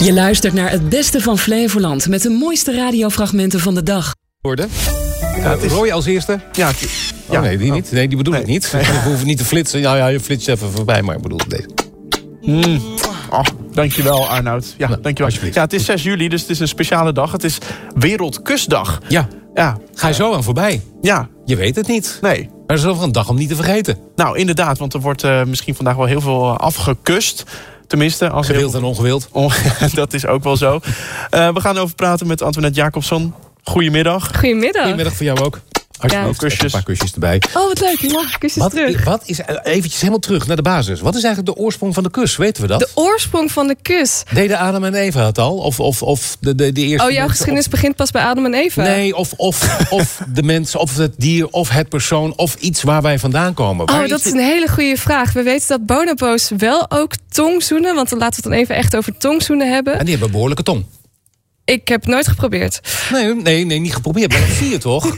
Je luistert naar het beste van Flevoland met de mooiste radiofragmenten van de dag. Roy als eerste? Ja. Oh, nee, die niet. Nee, die bedoel ik niet. We hoeven niet te flitsen. Ja, je flitst even voorbij, maar ik bedoel deze. Dankjewel, Arnoud. Ja, dankjewel. Alsjeblieft. Ja, het is 6 juli, dus het is een speciale dag. Het is Wereldkusdag. Ja. Ja. Ga je zo aan voorbij? Ja. Je weet het niet. Nee. Maar het is wel een dag om niet te vergeten. Nou, inderdaad, want er wordt misschien vandaag wel heel veel afgekust. Tenminste, als Gewild en ongewild. Dat is ook wel zo. We gaan over praten met Antoinette Jacobson. Goedemiddag. Goedemiddag. Goedemiddag voor jou ook. Alsjeblieft, kusjes. een paar kusjes erbij. Oh, wat leuk. Ja, kusjes terug. Wat is, eventjes helemaal terug naar de basis. Wat is eigenlijk de oorsprong van de kus? Weten we dat? De oorsprong van de kus. Deden Adam en Eva het al? Of de eerste... Oh, jouw geschiedenis begint pas bij Adam en Eva? Nee, of de mens, of het dier, of het persoon... of iets waar wij vandaan komen. Oh, dat is een hele goede vraag. We weten dat bonobo's wel ook tongzoenen. Want dan laten we het dan even echt over tongzoenen hebben. En die hebben een behoorlijke tong. Ik heb het nooit geprobeerd. Nee, niet geprobeerd. Maar dat zie je toch?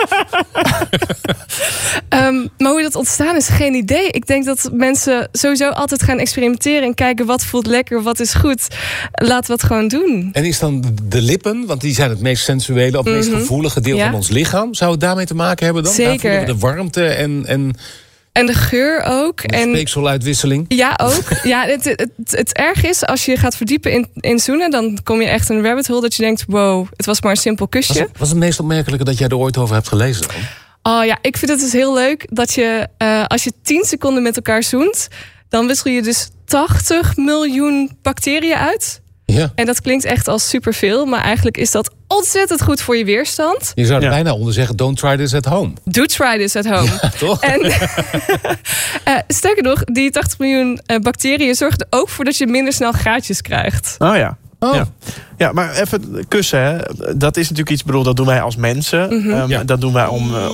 Maar hoe dat ontstaan is, geen idee. Ik denk dat mensen sowieso altijd gaan experimenteren... en kijken wat voelt lekker, wat is goed. Laten we het gewoon doen. En is dan de lippen, want die zijn het meest sensuele... of het meest gevoelige deel van ons lichaam. Zou het daarmee te maken hebben dan? Zeker. Daar voelen we de warmte En de geur ook. En de speekseluitwisseling. Ja, ook. Ja, het erg is, als je gaat verdiepen in zoenen... dan kom je echt in een rabbit hole dat je denkt... wow, het was maar een simpel kusje. Was het meest opmerkelijke dat jij er ooit over hebt gelezen dan? Oh ja, ik vind het dus heel leuk dat je... als je 10 seconden met elkaar zoent... dan wissel je dus 80 miljoen bacteriën uit. Ja. En dat klinkt echt als superveel... maar eigenlijk is dat ontzettend goed voor je weerstand. Je zou er bijna onder zeggen, don't try this at home. Do try this at home. Ja, toch? En sterker nog, die 80 miljoen bacteriën zorgen er ook voor dat je minder snel gaatjes krijgt. Oh ja. Oh. Ja, maar even kussen, hè. Dat is natuurlijk iets, bedoel, dat doen wij als mensen. Dat doen wij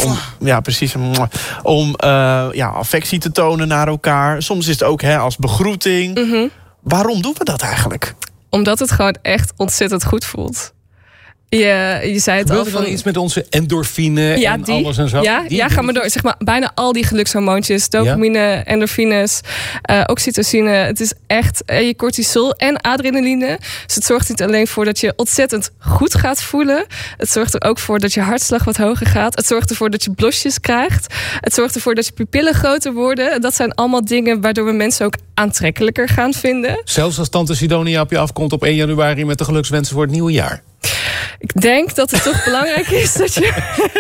om affectie te tonen naar elkaar. Soms is het ook als begroeting. Waarom doen we dat eigenlijk? Omdat het gewoon echt ontzettend goed voelt. Je zei het al. Gebeurt er dan iets met onze endorfine en alles en zo? Ja, ga maar door. Zeg maar, bijna al die gelukshormoontjes. Dopamine, endorfines, oxytocine. Het is echt je cortisol en adrenaline. Dus het zorgt niet alleen voor dat je ontzettend goed gaat voelen. Het zorgt er ook voor dat je hartslag wat hoger gaat. Het zorgt ervoor dat je blosjes krijgt. Het zorgt ervoor dat je pupillen groter worden. Dat zijn allemaal dingen waardoor we mensen ook aantrekkelijker gaan vinden. Zelfs als tante Sidonia op je afkomt op 1 januari... met de gelukswensen voor het nieuwe jaar. Ik denk dat het toch belangrijk is dat je...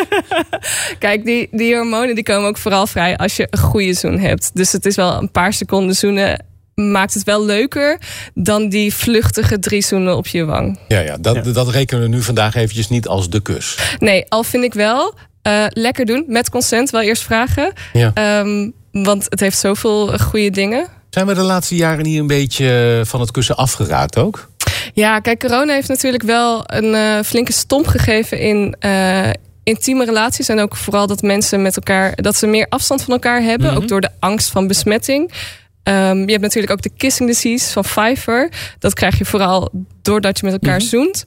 Kijk, die hormonen die komen ook vooral vrij als je een goede zoen hebt. Dus het is wel een paar seconden zoenen... maakt het wel leuker dan die vluchtige 3 zoenen op je wang. Ja, dat rekenen we nu vandaag eventjes niet als de kus. Nee, al vind ik wel... lekker doen, met consent wel eerst vragen. Ja. Want het heeft zoveel goede dingen. Zijn we de laatste jaren niet een beetje van het kussen afgeraakt ook? Ja, kijk, corona heeft natuurlijk wel een flinke stomp gegeven in intieme relaties. En ook vooral dat mensen met elkaar, dat ze meer afstand van elkaar hebben. Ook door de angst van besmetting. Je hebt natuurlijk ook de kissing disease van Pfeiffer. Dat krijg je vooral doordat je met elkaar zoent.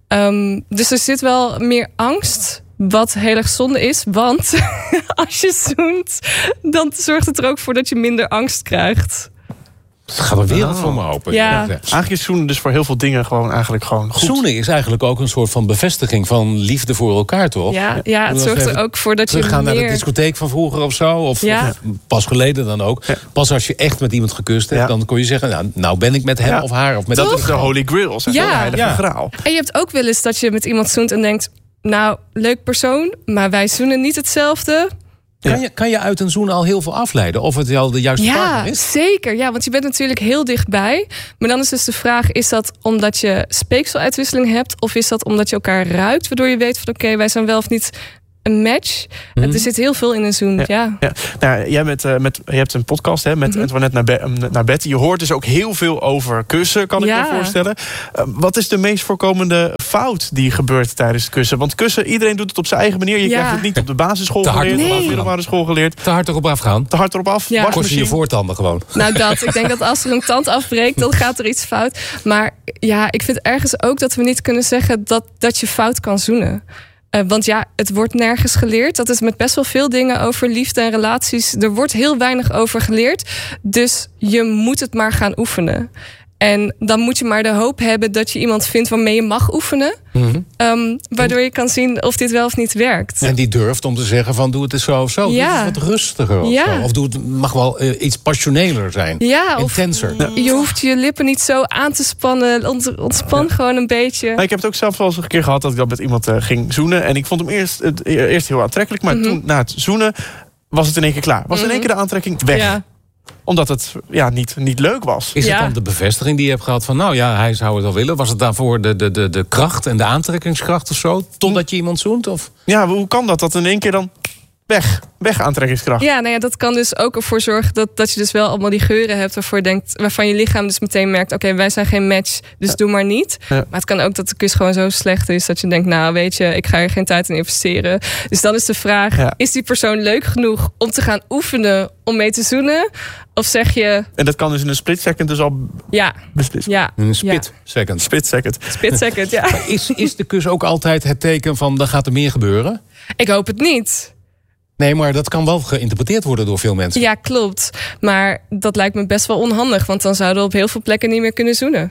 Dus er zit wel meer angst. Wat heel erg zonde is, want als je zoent... dan zorgt het er ook voor dat je minder angst krijgt. Het gaat een wereld voor me open. Ja. Eigenlijk is zoenen dus voor heel veel dingen gewoon goed. Zoenen is eigenlijk ook een soort van bevestiging van liefde voor elkaar, toch? Ja, het zorgt er ook voor dat je teruggaan meer... naar de discotheek van vroeger of zo. Of pas geleden dan ook. Ja. Pas als je echt met iemand gekust hebt, dan kon je zeggen... nou ben ik met hem of haar. Of met dat is de holy grail, zeg, de heilige graal. En je hebt ook wel eens dat je met iemand zoent en denkt... nou, leuk persoon, maar wij zoenen niet hetzelfde... Kan je uit een zoen al heel veel afleiden? Of het al de juiste partner is? Ja, zeker. Ja, want je bent natuurlijk heel dichtbij. Maar dan is dus de vraag... is dat omdat je speekseluitwisseling hebt... of is dat omdat je elkaar ruikt... waardoor je weet van oké, wij zijn wel of niet een match. Er zit heel veel in een zoen, ja. Nou, jij je hebt een podcast met Antoinette naar bed. Je hoort dus ook heel veel over kussen, kan ik me voorstellen. Wat is de meest voorkomende fout die gebeurt tijdens het kussen? Want kussen, iedereen doet het op zijn eigen manier. Je krijgt het niet op de basisschool geleerd, of op de middelbare school geleerd. Te hard erop afgaan. Te hard erop af. Ja. Kost je voortanden gewoon. Nou, ik denk dat als er een tand afbreekt, dan gaat er iets fout. Maar ja, ik vind ergens ook dat we niet kunnen zeggen dat je fout kan zoenen. Want ja, het wordt nergens geleerd. Dat is met best wel veel dingen over liefde en relaties. Er wordt heel weinig over geleerd. Dus je moet het maar gaan oefenen. En dan moet je maar de hoop hebben dat je iemand vindt waarmee je mag oefenen. Waardoor je kan zien of dit wel of niet werkt. En die durft om te zeggen van doe het eens zo of zo. Ja. Doe het wat rustiger of zo. Of doe het mag wel iets passioneler zijn. Ja, intenser. Je hoeft je lippen niet zo aan te spannen. Ontspan gewoon een beetje. Nou, ik heb het ook zelf wel eens een keer gehad dat ik dat met iemand ging zoenen. En ik vond hem eerst heel aantrekkelijk. Maar toen na het zoenen was het in één keer klaar. Was in één keer de aantrekking weg. Ja. Omdat het niet leuk was. Is het dan de bevestiging die je hebt gehad van hij zou het wel willen? Was het daarvoor de kracht en de aantrekkingskracht of zo? Totdat je iemand zoent? Of? Ja, hoe kan dat? Dat in één keer dan weg aantrekkingskracht. Ja, dat kan dus ook ervoor zorgen dat je dus wel allemaal die geuren hebt waarvan je lichaam dus meteen merkt, oké, wij zijn geen match, dus doe maar niet. Ja. Maar het kan ook dat de kus gewoon zo slecht is dat je denkt, nou weet je, ik ga er geen tijd in investeren. Dus dan is de vraag, is die persoon leuk genoeg om te gaan oefenen om mee te zoenen? Of zeg je... En dat kan dus in een split second dus al... Ja. In een split second. Split second, ja. Is de kus ook altijd het teken van, dan gaat er meer gebeuren? Ik hoop het niet. Nee, maar dat kan wel geïnterpreteerd worden door veel mensen. Ja, klopt. Maar dat lijkt me best wel onhandig. Want dan zouden we op heel veel plekken niet meer kunnen zoenen.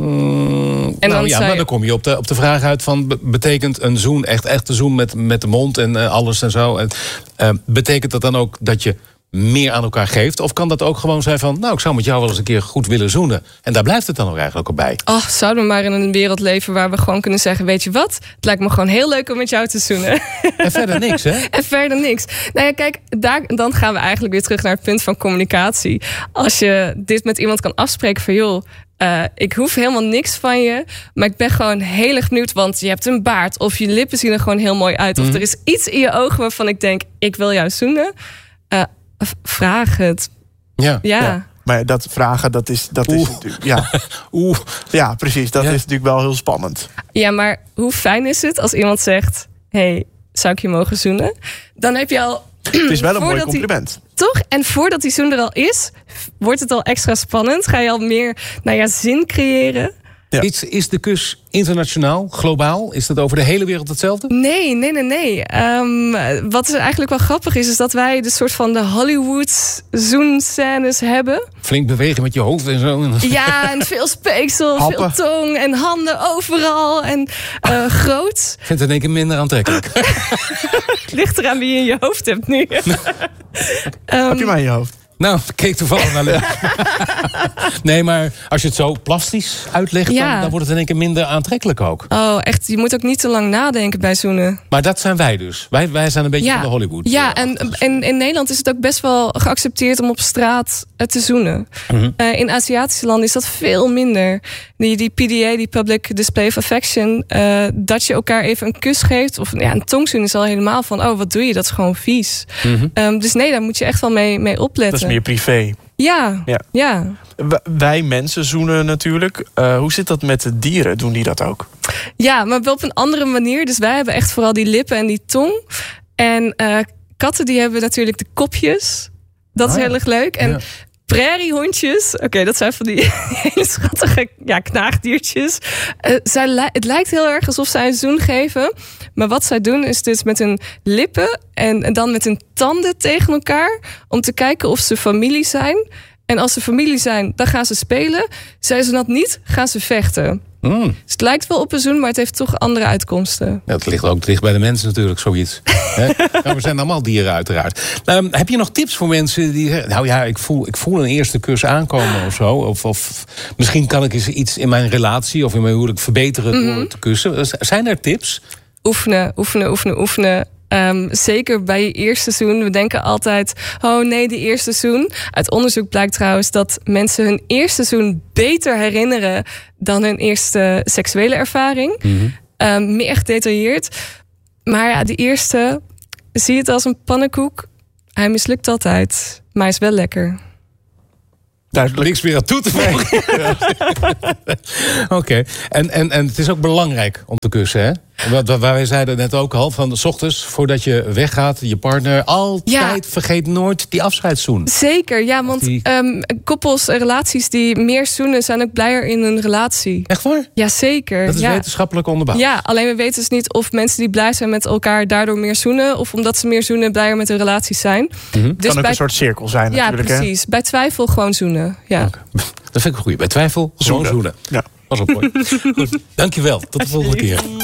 Maar dan kom je op de vraag uit van... betekent een zoen, echt een zoen met de mond en alles en zo... betekent dat dan ook dat je meer aan elkaar geeft? Of kan dat ook gewoon zijn van... ik zou met jou wel eens een keer goed willen zoenen. En daar blijft het dan ook eigenlijk op bij. Zouden we maar in een wereld leven waar we gewoon kunnen zeggen... weet je wat, het lijkt me gewoon heel leuk om met jou te zoenen. En verder niks, hè? En verder niks. Nou ja, kijk, dan gaan we eigenlijk weer terug naar het punt van communicatie. Als je dit met iemand kan afspreken van... joh, ik hoef helemaal niks van je, maar ik ben gewoon heel erg benieuwd, want je hebt een baard of je lippen zien er gewoon heel mooi uit. Of er is iets in je ogen waarvan ik denk, ik wil jou zoenen. Vraag het. Ja. Maar dat vragen, dat is natuurlijk... Ja. Ja, precies. Dat is natuurlijk wel heel spannend. Ja, maar hoe fijn is het als iemand zegt... hey, zou ik je mogen zoenen? Dan heb je al... Het is wel een mooi compliment. Toch? En voordat die zoen er al is, wordt het al extra spannend. Ga je al meer zin creëren. Ja. Is de kus internationaal, globaal? Is dat over de hele wereld hetzelfde? Nee. Wat er eigenlijk wel grappig is dat wij de soort van de Hollywood zoenscènes hebben. Flink bewegen met je hoofd en zo. Ja, en veel speeksel, Happen. veel tong en handen overal en groot. Ik vind het in één keer minder aantrekkelijk. Het ligt eraan wie je in je hoofd hebt nu. Heb je mij in je hoofd? Nou, ik keek toevallig naar de... Nee, maar als je het zo plastisch uitlegt... Dan wordt het in één keer minder aantrekkelijk ook. Oh, echt. Je moet ook niet te lang nadenken bij zoenen. Maar dat zijn wij dus. Wij zijn een beetje van de Hollywood. Ja, en in Nederland is het ook best wel geaccepteerd om op straat te zoenen. In Aziatische landen is dat veel minder. Die PDA, die Public Display of Affection... dat je elkaar even een kus geeft. Of een tongzoen is al helemaal van... wat doe je? Dat is gewoon vies. Dus nee, daar moet je echt wel mee opletten. Dat is meer privé. Ja. Wij mensen zoenen natuurlijk. Hoe zit dat met de dieren? Doen die dat ook? Ja, maar wel op een andere manier. Dus wij hebben echt vooral die lippen en die tong. En katten die hebben natuurlijk de kopjes. Dat is heel erg leuk. En prairiehondjes, dat zijn van die hele schattige knaagdiertjes. Het lijkt heel erg alsof zij een zoen geven. Maar wat zij doen is dus met hun lippen en dan met hun tanden tegen elkaar... om te kijken of ze familie zijn. En als ze familie zijn, dan gaan ze spelen. Zijn ze dat niet, gaan ze vechten. Dus het lijkt wel op een zoen, maar het heeft toch andere uitkomsten. Ja, het ligt ook dicht bij de mensen natuurlijk, zoiets. We zijn allemaal dieren uiteraard. Heb je nog tips voor mensen die zeggen... ik voel een eerste kus aankomen of zo. Of misschien kan ik eens iets in mijn relatie of in mijn huwelijk verbeteren door te kussen. Zijn er tips? Oefenen. Zeker bij je eerste zoen. We denken altijd, de eerste zoen. Uit onderzoek blijkt trouwens dat mensen hun eerste zoen beter herinneren dan hun eerste seksuele ervaring. Meer gedetailleerd. Maar de eerste, zie het als een pannenkoek. Hij mislukt altijd, maar hij is wel lekker. Duidelijk. Niks meer aan toe te voegen. Oké. En het is ook belangrijk om te kussen, hè? Waar wij zeiden net ook al, van 's ochtends voordat je weggaat, je partner, altijd vergeet nooit die afscheidszoen. Zeker, ja, want koppels, relaties die meer zoenen, zijn ook blijer in hun relatie. Echt waar? Ja, zeker. Dat is wetenschappelijk onderbouwd. Ja, alleen we weten dus niet of mensen die blij zijn met elkaar daardoor meer zoenen, of omdat ze meer zoenen blijer met hun relaties zijn. Dus kan ook een soort cirkel zijn natuurlijk. Ja, precies. Bij twijfel gewoon zoenen. Ja. Okay. Dat vind ik een goeie. Bij twijfel gewoon zoenen. Ja. Was op mooi. Goed, dankjewel. Tot de volgende keer.